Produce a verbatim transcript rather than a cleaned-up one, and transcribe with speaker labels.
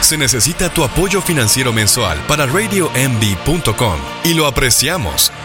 Speaker 1: Se necesita tu apoyo financiero mensual para radio m v punto com y lo apreciamos.